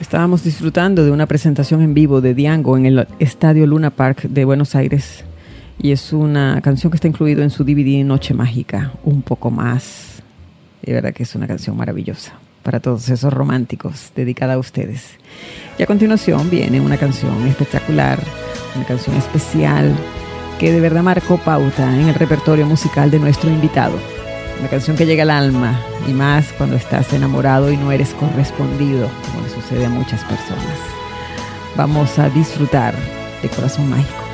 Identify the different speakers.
Speaker 1: Estábamos disfrutando de una presentación en vivo de Diango en el Estadio Luna Park de Buenos Aires. Y es una canción que está incluida en su DVD Noche Mágica, Un Poco Más. De verdad que es una canción maravillosa para todos esos románticos, dedicada a ustedes. Y a continuación viene una canción espectacular, una canción especial que de verdad marcó pauta en el repertorio musical de nuestro invitado. Una canción que llega al alma, y más cuando estás enamorado y no eres correspondido, como le sucede a muchas personas. Vamos a disfrutar de Corazón Mágico.